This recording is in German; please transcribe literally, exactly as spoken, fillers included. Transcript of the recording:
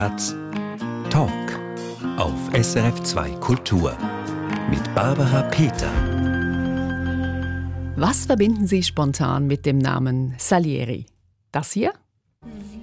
Platz Talk auf S R F zwei Kultur mit Barbara Peter. Was verbinden Sie spontan mit dem Namen Salieri? Das hier?